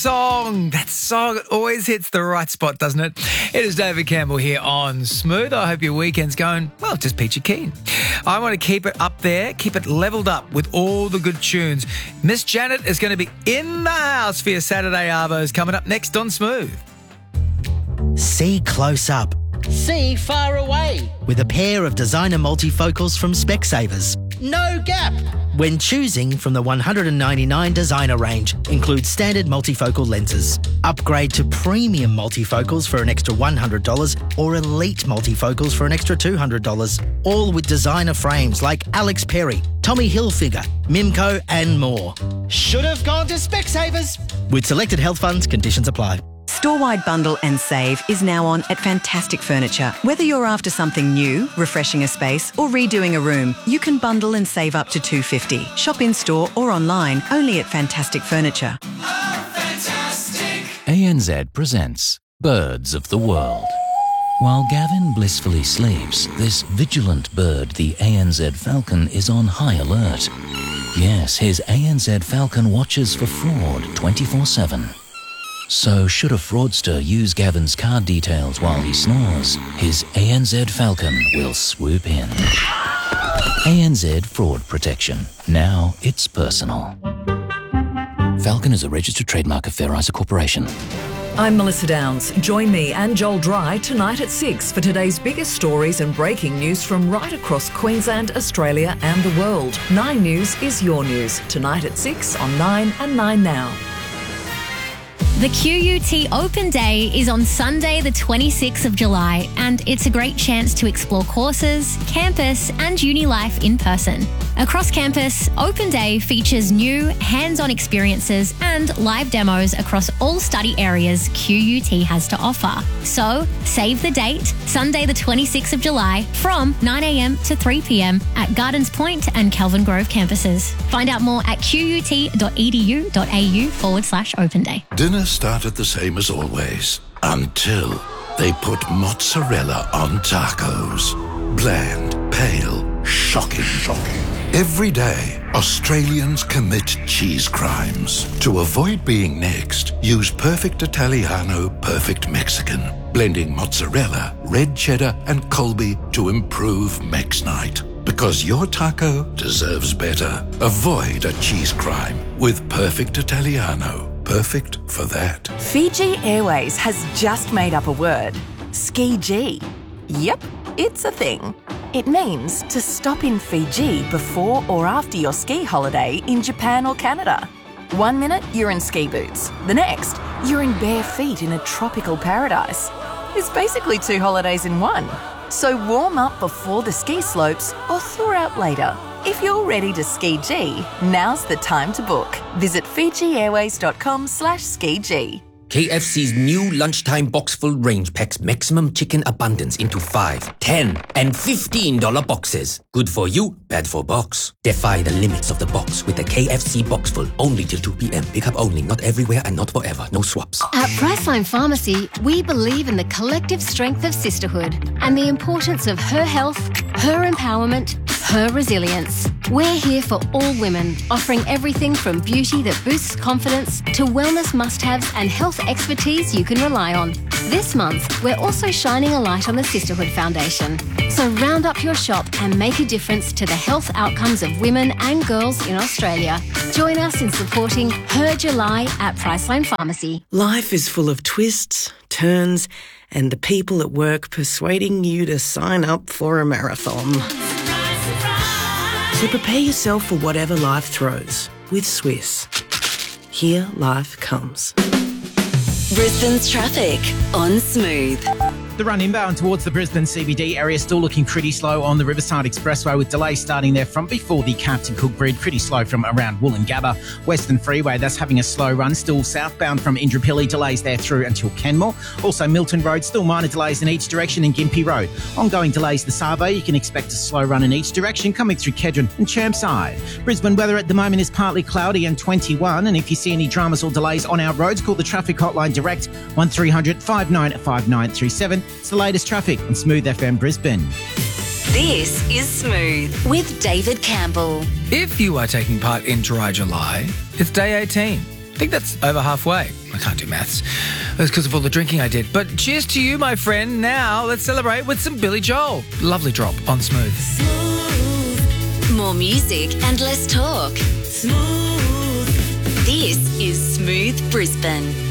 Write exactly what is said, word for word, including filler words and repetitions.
Song. That song always hits the right spot, doesn't it? It is David Campbell here on Smooth. I hope your weekend's going, well, just peachy keen. I want to keep it up there, keep it leveled up with all the good tunes. Miss Janet is going to be in the house for your Saturday Arvos coming up next on Smooth. See close up. See far away. With a pair of designer multifocals from Specsavers. No gap. When choosing from the one hundred ninety-nine designer range, includes standard multifocal lenses. Upgrade to premium multifocals for an extra one hundred dollars or elite multifocals for an extra two hundred dollars. All with designer frames like Alex Perry, Tommy Hilfiger, Mimco and more. Should have gone to Specsavers. With selected health funds, conditions apply. Store-wide bundle and save is now on at Fantastic Furniture. Whether you're after something new, refreshing a space or redoing a room, you can bundle and save up to two hundred fifty dollars. Shop in-store or online, only at Fantastic Furniture. Oh, fantastic. A N Z presents Birds of the World. While Gavin blissfully sleeps, this vigilant bird, the A N Z falcon, is on high alert. Yes, his A N Z falcon watches for fraud twenty-four seven. So should a fraudster use Gavin's card details while he snores, his A N Z Falcon will swoop in. A N Z Fraud Protection. Now it's personal. Falcon is a registered trademark of Fair Isa Corporation. I'm Melissa Downs. Join me and Joel Dry tonight at six for today's biggest stories and breaking news from right across Queensland, Australia and the world. Nine News is your news. Tonight at six on Nine and Nine Now. The Q U T Open Day is on Sunday the twenty-sixth of July, and it's a great chance to explore courses, campus and uni life in person. Across campus, Open Day features new hands-on experiences and live demos across all study areas Q U T has to offer. So, save the date, Sunday the twenty-sixth of July from nine a.m. to three p.m. at Gardens Point and Kelvin Grove campuses. Find out more at qut.edu.au forward slash open day. Dinner started the same as always, until they put mozzarella on tacos. Bland, pale, shocking, shocking. Every day, Australians commit cheese crimes. To avoid being next, use Perfect Italiano, Perfect Mexican, blending mozzarella, red cheddar and Colby to improve Mex Night. Because your taco deserves better. Avoid a cheese crime with Perfect Italiano. Perfect for that. Fiji Airways has just made up a word. Ski-G. Yep, it's a thing. It means to stop in Fiji before or after your ski holiday in Japan or Canada. One minute, you're in ski boots. The next, you're in bare feet in a tropical paradise. It's basically two holidays in one. So warm up before the ski slopes or thaw out later. If you're ready to ski-G, now's the time to book. Visit fijiairways.com slash ski-G. K F C's new lunchtime box full range packs maximum chicken abundance into five, ten, and fifteen dollar boxes. Good for you, bad for box. Defy the limits of the box with the K F C box full only till two p.m. Pick up only, not everywhere and not forever. No swaps. At Priceline Pharmacy, we believe in the collective strength of sisterhood and the importance of her health, her empowerment, her resilience. We're here for all women, offering everything from beauty that boosts confidence to wellness must-haves and health expertise you can rely on. This month, we're also shining a light on the Sisterhood Foundation. So round up your shop and make a difference to the health outcomes of women and girls in Australia. Join us in supporting Her July at Priceline Pharmacy. Life is full of twists, turns, and the people at work persuading you to sign up for a marathon. So prepare yourself for whatever life throws with Swiss. Here life comes. Brisbane's traffic on Smooth. The run inbound towards the Brisbane C B D area still looking pretty slow on the Riverside Expressway, with delays starting there from before the Captain Cook Bridge, pretty slow from around Woolloongabba. Western Freeway, that's having a slow run, still southbound from Indooroopilly, delays there through until Kenmore. Also Milton Road, still minor delays in each direction, in Gympie Road. Ongoing delays the Savo, you can expect a slow run in each direction coming through Kedron and Chermside. Brisbane weather at the moment is partly cloudy and twenty-one, and if you see any dramas or delays on our roads, call the traffic hotline direct one three hundred five nine five nine three seven. It's the latest traffic on Smooth F M Brisbane. This is Smooth with David Campbell. If you are taking part in Dry July, it's day eighteen. think that's over halfway. I can't do maths. That's because of all the drinking I did. But cheers to you, my friend. Now let's celebrate with some Billy Joel. Lovely drop on Smooth. More music and less talk. Smooth. This is Smooth Brisbane.